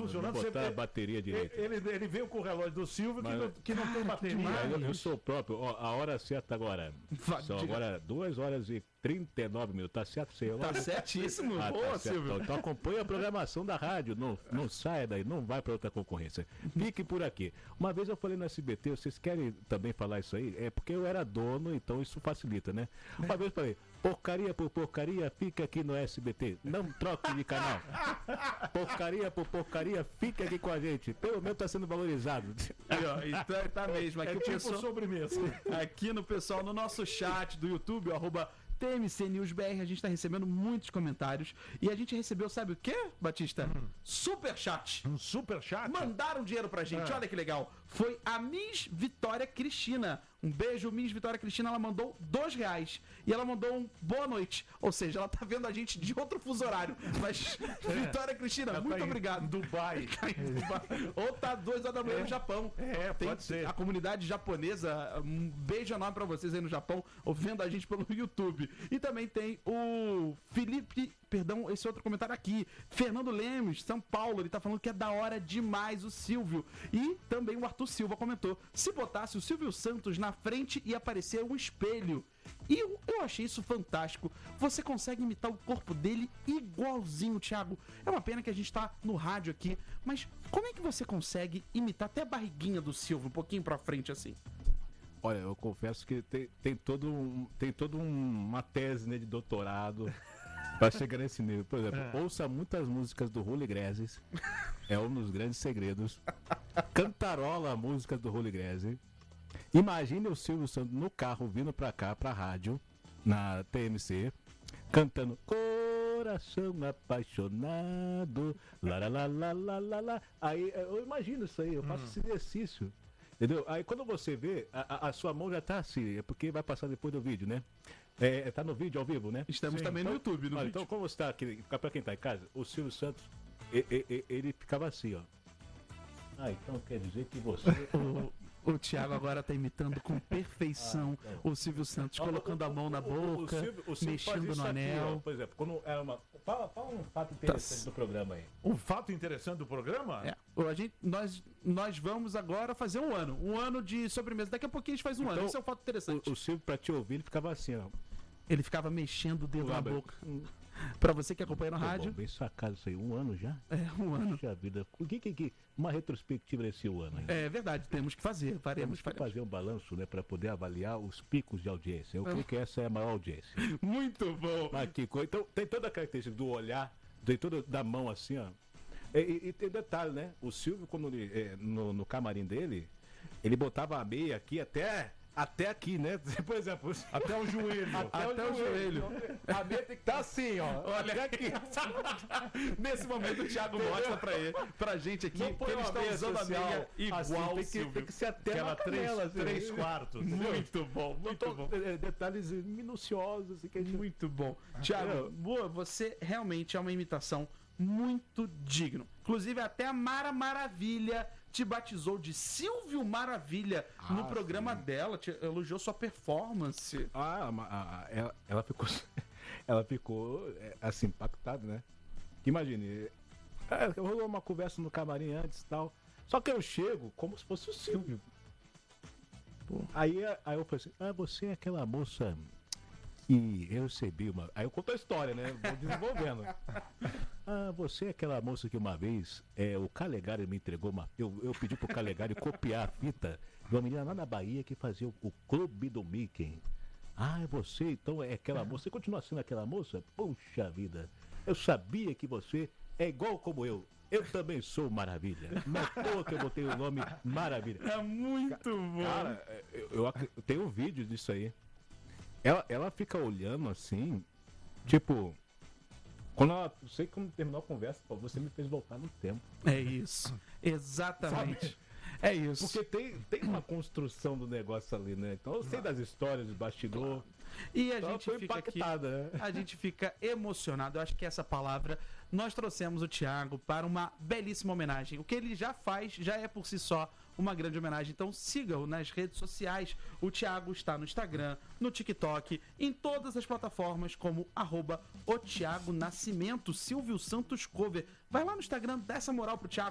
funcionando. Botar a bateria direito. Ele veio com o relógio do Silvio que não tem bateria. Eu sou o próprio. Ó, a hora certa agora. São agora 2 horas e 39 minutos. Tá certo, senhor? Tá certíssimo. Boa, Boa, Silvio. Então acompanha a programação da rádio. Não saia daí, não vai para outra concorrência. Fique por aqui. Uma vez eu falei no SBT, vocês querem também falar isso aí? É porque eu era dono, então isso facilita, né? Uma vez eu falei, porcaria por porcaria, fica aqui no SBT. Não troque de canal. Porcaria por porcaria, fica aqui com a gente. Pelo menos tá sendo valorizado. Aí, ó, então tá mesmo. Aqui É o tipo pessoal, sobremesa. aqui no pessoal, no nosso chat do YouTube, @TMC News BR, a gente tá recebendo muitos comentários. E a gente recebeu, sabe o quê, Batista? Superchat. Um super chat. Mandaram dinheiro pra gente, olha que legal. Foi a Miss Vitória Cristina. Um beijo, Miss Vitória Cristina. Ela mandou R$2. E ela mandou um boa noite. Ou seja, ela tá vendo a gente de outro fuso horário. Mas, Vitória Cristina, muito obrigado. Dubai. Ou tá 2 horas da manhã no Japão. Pode ser. A comunidade japonesa, um beijo enorme pra vocês aí no Japão, ouvindo a gente pelo YouTube. E também tem o Felipe, esse outro comentário aqui, Fernando Lemos, São Paulo, ele tá falando que é da hora demais o Silvio. E também o Arthur Silva comentou, se botasse o Silvio Santos na frente ia aparecer um espelho. E eu achei isso fantástico. Você consegue imitar o corpo dele igualzinho, Thiago. É uma pena que a gente tá no rádio aqui, mas como é que você consegue imitar até a barriguinha do Silvio, um pouquinho pra frente assim? Olha, eu confesso que tem toda uma tese, né, de doutorado para chegar nesse nível. Por exemplo, ouça muitas músicas do Julio Iglesias, é um dos grandes segredos. Cantarola músicas do Julio Iglesias. Imagine o Silvio Santos no carro vindo pra cá, pra rádio, na TMC, cantando Coração Apaixonado, lá. Aí eu imagino isso aí, eu faço esse exercício. Entendeu? Aí quando você vê, a sua mão já tá assim, é porque vai passar depois do vídeo, né? Tá no vídeo ao vivo, né? Estamos também no YouTube, no vídeo. Então, como você tá aqui, pra quem tá em casa, o Silvio Santos, ele ficava assim, ó. Então quer dizer que você... O Thiago agora tá imitando com perfeição o Silvio Santos, colocando a mão na boca, o Silvio mexendo no anel. Aqui, ó, por exemplo, quando era uma... Fala um fato interessante do programa aí. Um fato interessante do programa? Nós vamos agora fazer um ano de sobremesa. Daqui a pouquinho a gente faz um ano. Esse é um fato interessante. O Silvio, pra te ouvir, ele ficava assim, ó. Ele ficava mexendo o dedo na boca. Pra você que acompanha na rádio. Bem sacado isso aí, 1 ano já? Um ano. Puxa vida, o que uma retrospectiva desse ano aí? É verdade, temos que fazer, faremos. Fazer um balanço, né, para poder avaliar os picos de audiência. Eu creio que essa é a maior audiência. Muito bom. Mas que coisa. Então, tem toda a característica do olhar, tem toda da mão assim, ó. E tem detalhe, né? O Silvio, quando ele, no camarim dele, ele botava a meia aqui até aqui, né? Por exemplo, até o joelho. Até o joelho. A meia tem que estar assim, ó. Olha aqui. Nesse momento o Thiago mostra pra gente aqui que ele está usando a meia igual assim, tem que ser até aquela 3 quartos. Muito bom, muito bom. Detalhes minuciosos. Assim, que a gente... Muito bom. Thiago, você realmente é uma imitação muito digno. Inclusive, até a Mara Maravilha te batizou de Silvio Maravilha no programa dela, te elogiou sua performance. Ela ficou assim, impactada, né? Imagine, rolou uma conversa no camarim antes e tal, só que eu chego como se fosse o Silvio. Aí eu falei assim, você é aquela moça que eu recebi uma... Aí eu conto a história, né? Vou desenvolvendo. Você é aquela moça que uma vez o Calegari me entregou uma... Eu pedi pro Calegari copiar a fita de uma menina lá na Bahia que fazia o Clube do Mickey. É você, então é aquela moça. Você continua sendo aquela moça? Puxa vida, eu sabia que você é igual como eu. Eu também sou Maravilha. Não é à toa que eu botei o nome Maravilha. É muito bom. Cara, eu tenho um vídeo disso aí. Ela fica olhando assim, tipo... Quando ela, não sei como terminou a conversa, você me fez voltar no tempo. É isso, exatamente. Sabe? É isso. Porque tem uma construção do negócio ali, né? Então eu sei das histórias de bastidor. E a gente fica aqui, né? A gente fica emocionado. Eu acho que essa palavra, nós trouxemos o Thiago para uma belíssima homenagem. O que ele já faz já é por si só uma grande homenagem. Então siga-o nas redes sociais. O Thiago está no Instagram, no TikTok, em todas as plataformas como @o Thiago Nascimento, Silvio Santos Cover. Vai lá no Instagram, dá essa moral pro Thiago.